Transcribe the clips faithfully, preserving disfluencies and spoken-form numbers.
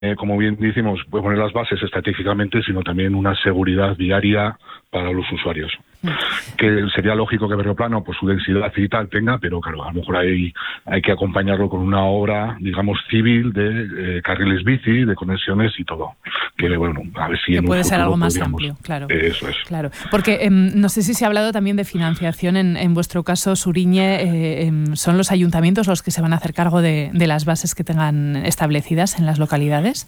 eh, como bien decimos, puede poner las bases estratégicamente, sino también una seguridad viaria para los usuarios. Que sería lógico que Berrioplano, pues su densidad y tal tenga, pero claro, a lo mejor hay, hay que acompañarlo con una obra, digamos, civil de eh, carriles bici, de conexiones y todo. Que bueno, a ver si que en puede un ser algo más podríamos, amplio, claro. Eh, eso es. Claro, porque eh, no sé si se ha hablado también de financiación en, en vuestro caso, Suriñe. Eh, eh, ¿Son los ayuntamientos los que se van a hacer cargo de, de las bases que tengan establecidas en las localidades?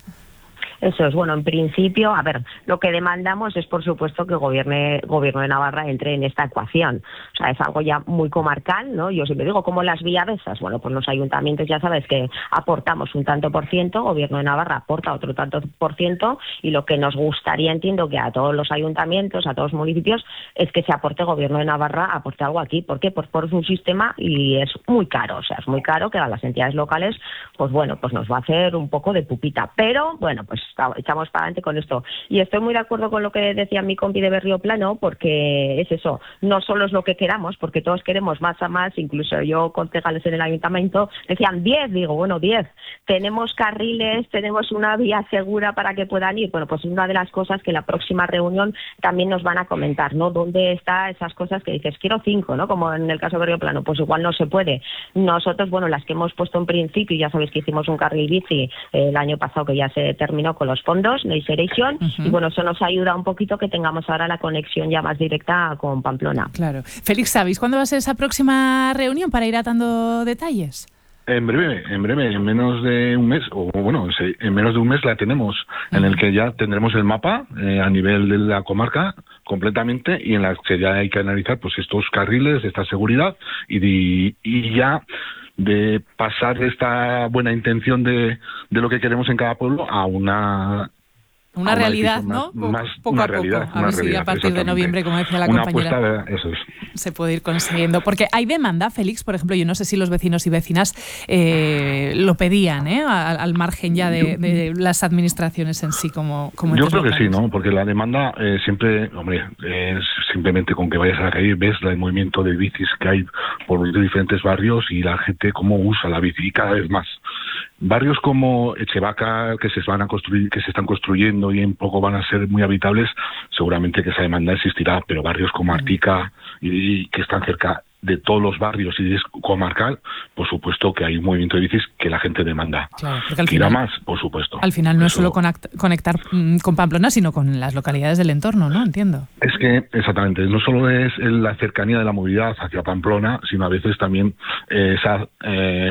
Eso es, bueno, en principio, a ver, lo que demandamos es, por supuesto, que el gobierno, gobierno de Navarra entre en esta ecuación. O sea, es algo ya muy comarcal, ¿no? Yo siempre digo, como las villavesas. Bueno, pues los ayuntamientos ya sabes que aportamos un tanto por ciento, gobierno de Navarra aporta otro tanto por ciento, y lo que nos gustaría, entiendo, que a todos los ayuntamientos, a todos los municipios, es que se aporte gobierno de Navarra, aporte algo aquí. ¿Por qué? Pues por un sistema y es muy caro, o sea, es muy caro que a las entidades locales, pues bueno, pues nos va a hacer un poco de pupita. Pero, bueno, pues echamos para adelante con esto. Y estoy muy de acuerdo con lo que decía mi compi de Berrioplano, porque es eso, no solo es lo que queramos, porque todos queremos más a más, incluso yo, concejales en el ayuntamiento, decían diez, digo, bueno, diez. Tenemos carriles, tenemos una vía segura para que puedan ir. Bueno, pues es una de las cosas que en la próxima reunión también nos van a comentar, ¿no? ¿Dónde están esas cosas que dices, quiero cinco, ¿no? Como en el caso de Berrioplano, pues igual no se puede. Nosotros, bueno, las que hemos puesto en principio, ya sabéis que hicimos un carril bici eh, el año pasado que ya se terminó con los fondos Next Generation, uh-huh. Y bueno, eso nos ayuda un poquito que tengamos ahora la conexión ya más directa con Pamplona. Claro. Félix, ¿sabéis cuándo va a ser esa próxima reunión para ir atando detalles? En breve, en breve, en menos de un mes, o bueno, en menos de un mes la tenemos, uh-huh. En el que ya tendremos el mapa eh, a nivel de la comarca completamente, y en la que ya hay que analizar pues estos carriles, esta seguridad, y, de, y ya de pasar de esta buena intención de, de lo que queremos en cada pueblo a una... Una realidad, ¿no? Más, más poco una a poco. Realidad, a ver si a partir de noviembre, como decía la una compañera, apuesta de, eso es. se puede ir consiguiendo. Porque hay demanda, Félix, por ejemplo, yo no sé si los vecinos y vecinas eh, lo pedían, ¿eh? Al, al margen ya de, de las administraciones en sí, como, como yo creo locales. Que sí, ¿no? Porque la demanda eh, siempre, hombre, es simplemente con que vayas a la calle ves el movimiento de bicis que hay por los diferentes barrios y la gente cómo usa la bici, y cada vez más. Barrios como Echevaca, que se van a construir, que se están construyendo y en poco van a ser muy habitables, seguramente que esa demanda existirá, pero barrios como Artica y, y que están cerca de todos los barrios y es comarcal, por supuesto que hay un movimiento de bicis que la gente demanda. Claro, porque al Irá final, más, por supuesto. Al final no Eso, es solo conectar mm, con Pamplona, sino con las localidades del entorno, ¿no? Entiendo. Es que, exactamente, no solo es la cercanía de la movilidad hacia Pamplona, sino a veces también eh, esa... Eh,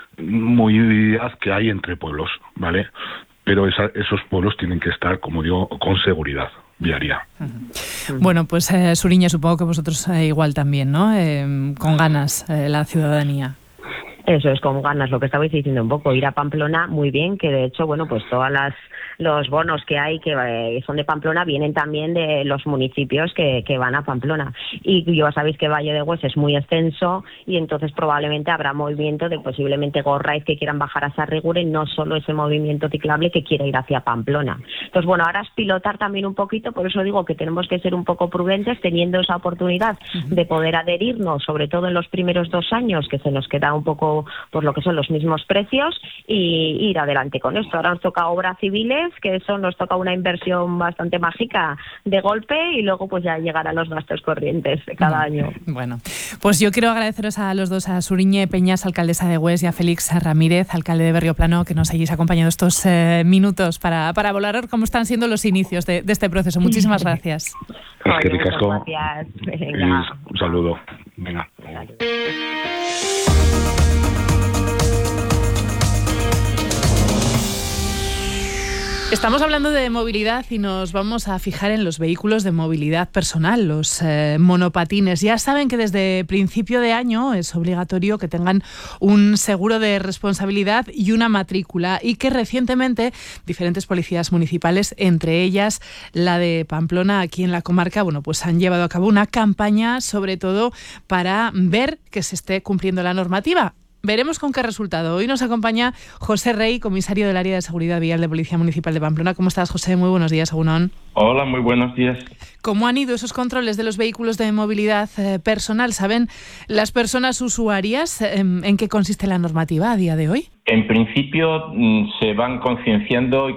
movilidad que hay entre pueblos, ¿vale? Pero esa, esos pueblos tienen que estar, como digo, con seguridad viaria. Uh-huh. Bueno, pues eh, Suriñe, supongo que vosotros eh, igual también, ¿no? Eh, con ganas, eh, la ciudadanía. Eso es, con ganas, lo que estabais diciendo un poco, ir a Pamplona, muy bien, que de hecho, bueno, pues todas las los bonos que hay que eh, son de Pamplona vienen también de los municipios que, que van a Pamplona. Y ya sabéis que Valle de Hues es muy extenso y entonces probablemente habrá movimiento de posiblemente Gorraiz que quieran bajar a Sarrigure, no solo ese movimiento ciclable que quiera ir hacia Pamplona. Entonces, bueno, ahora es pilotar también un poquito, por eso digo que tenemos que ser un poco prudentes teniendo esa oportunidad uh-huh. de poder adherirnos, sobre todo en los primeros dos años, que se nos queda un poco por lo que son los mismos precios, y ir adelante con esto. Ahora nos toca obras civiles, que eso nos toca una inversión bastante mágica de golpe y luego pues ya llegar a los gastos corrientes de cada año. Bueno, pues yo quiero agradeceros a los dos, a Suriñe Peñas, alcaldesa de Hues, y a Félix Ramírez, alcalde de Berrioplano, que nos hayáis acompañado estos eh, minutos para, para valorar cómo están siendo los inicios de, de este proceso. Muchísimas gracias. Es que ricasco. Gracias. Venga. Un saludo. Venga. Estamos hablando de movilidad y nos vamos a fijar en los vehículos de movilidad personal, los eh, monopatines. Ya saben que desde principio de año es obligatorio que tengan un seguro de responsabilidad y una matrícula, y que recientemente diferentes policías municipales, entre ellas la de Pamplona, aquí en la comarca, bueno, pues han llevado a cabo una campaña sobre todo para ver que se esté cumpliendo la normativa. Veremos con qué resultado. Hoy nos acompaña José Rey, comisario del Área de Seguridad Vial de Policía Municipal de Pamplona. ¿Cómo estás, José? Muy buenos días, Egunon. Hola, muy buenos días. ¿Cómo han ido esos controles de los vehículos de movilidad eh, personal? ¿Saben las personas usuarias eh, en qué consiste la normativa a día de hoy? En principio se van concienciando